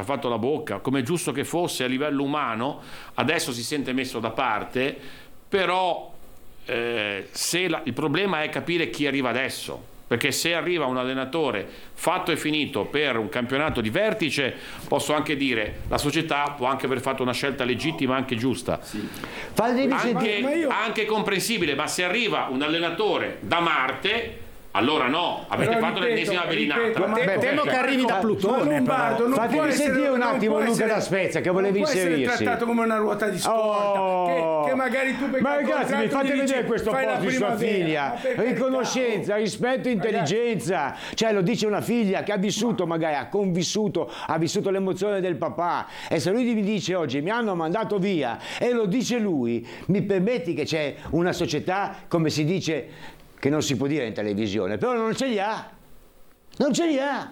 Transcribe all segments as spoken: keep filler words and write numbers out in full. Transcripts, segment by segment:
fatto la bocca, come è giusto che fosse a livello umano, adesso si sente messo da parte, però eh, se la, il problema è capire chi arriva adesso. Perché se arriva un allenatore fatto e finito per un campionato di vertice, posso anche dire la società può anche aver fatto una scelta legittima, anche giusta, sì. anche, ma io... anche comprensibile, ma se arriva un allenatore da Marte, allora no, avete però fatto l'ennesima belinata. Beh, temo che arrivi da Plutone. Lombardo, non fatemi sentire un attimo Luca da Spezia che volevi inserirsi. Non può essere trattato come una ruota di scorta, oh, che, che magari tu ma ragazzi mi fate vedere questo posto di sua figlia, riconoscenza, rispetto, intelligenza, cioè lo dice una figlia che ha vissuto, magari ha convissuto, ha vissuto l'emozione del papà, e se lui mi dice oggi mi hanno mandato via e lo dice lui, mi permetti che c'è una società, come si dice, che non si può dire in televisione, però non ce li ha, non ce li ha,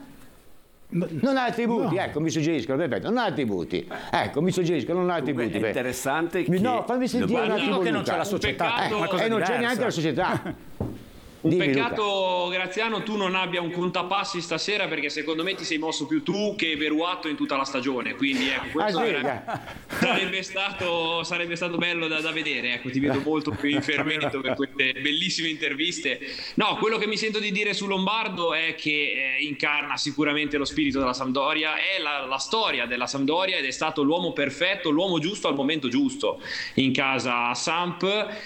non ha attributi, no. Ecco, mi suggeriscono, perfetto, non ha attributi, ecco, mi suggeriscono, non ha attributi. È interessante che... No, fammi sentire un attimo, che non c'è la società, eh, e non c'è neanche la società. Un Dimmi, peccato, Luca. Graziano, tu non abbia un contapassi stasera, perché secondo me ti sei mosso più tu che Beruatto in tutta la stagione, quindi ecco, questo ah, sì, era, sarebbe, stato, sarebbe stato bello da, da vedere, ecco, ti vedo molto più infermito per queste bellissime interviste. No, quello che mi sento di dire su Lombardo è che eh, incarna sicuramente lo spirito della Sampdoria, è la, la storia della Sampdoria, ed è stato l'uomo perfetto, l'uomo giusto al momento giusto in casa Samp.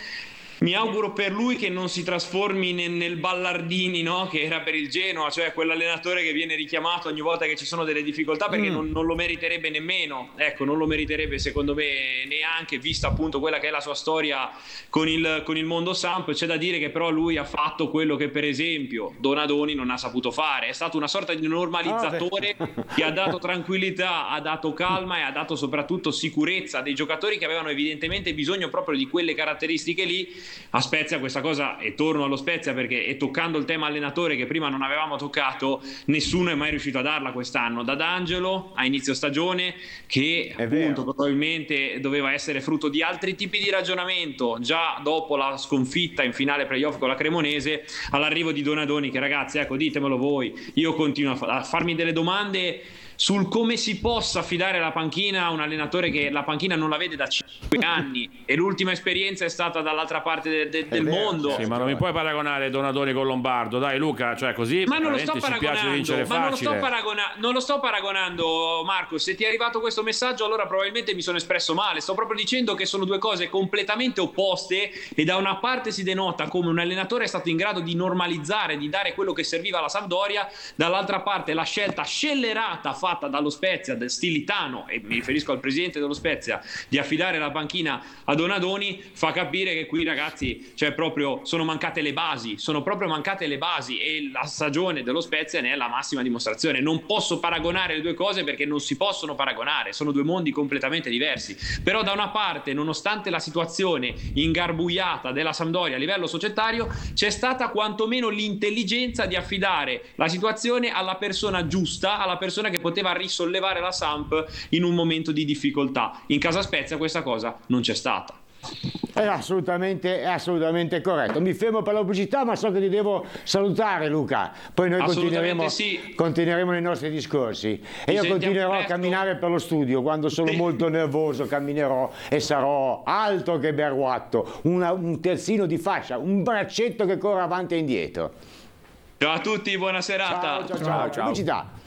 Mi auguro per lui che non si trasformi nel, nel Ballardini, no? Che era per il Genoa, cioè quell'allenatore che viene richiamato ogni volta che ci sono delle difficoltà, perché mm. non, non lo meriterebbe nemmeno, ecco, non lo meriterebbe secondo me neanche, vista appunto quella che è la sua storia con il, con il mondo Samp. C'è da dire che però lui ha fatto quello che per esempio Donadoni non ha saputo fare, è stato una sorta di normalizzatore oh, che ha dato tranquillità, ha dato calma e ha dato soprattutto sicurezza a dei giocatori che avevano evidentemente bisogno proprio di quelle caratteristiche lì. A Spezia questa cosa, e torno allo Spezia perché e toccando il tema allenatore che prima non avevamo toccato, nessuno è mai riuscito a darla quest'anno, da D'Angelo a inizio stagione, che è appunto vero. Probabilmente doveva essere frutto di altri tipi di ragionamento già dopo la sconfitta in finale playoff con la Cremonese, all'arrivo di Donadoni, che ragazzi, ecco, ditemelo voi, io continuo a farmi delle domande sul come si possa affidare la panchina a un allenatore che la panchina non la vede da cinque anni e l'ultima esperienza è stata dall'altra parte de, de, del vero, mondo. Sì, ma non mi puoi paragonare Donadoni con Lombardo, dai Luca, cioè così ma non lo sto paragonando, ma non lo, sto paragona- non lo sto paragonando, Marco. Se ti è arrivato questo messaggio allora probabilmente mi sono espresso male. Sto proprio dicendo che sono due cose completamente opposte, e da una parte si denota come un allenatore è stato in grado di normalizzare, di dare quello che serviva alla Sampdoria, dall'altra parte la scelta scellerata fatta dallo Spezia, del Stilitano, e mi riferisco al presidente dello Spezia, di affidare la panchina a Donadoni, fa capire che qui ragazzi, cioè proprio sono mancate le basi, sono proprio mancate le basi, e la stagione dello Spezia ne è la massima dimostrazione. Non posso paragonare le due cose perché non si possono paragonare, sono due mondi completamente diversi. Però da una parte, nonostante la situazione ingarbugliata della Sampdoria a livello societario, c'è stata quantomeno l'intelligenza di affidare la situazione alla persona giusta, alla persona che poteva risollevare la Samp in un momento di difficoltà. In casa Spezia questa cosa non c'è stata. È assolutamente, è assolutamente corretto. Mi fermo per la pubblicità, ma so che ti devo salutare, Luca. Poi noi continueremo, sì. continueremo nei nostri discorsi. E io continuerò presto. a camminare per lo studio. Quando sono molto nervoso camminerò e sarò alto che Beruatto, una, un terzino di fascia, un braccetto che corre avanti e indietro. Ciao a tutti, buona serata. Ciao, ciao, ciao. ciao. Pubblicità.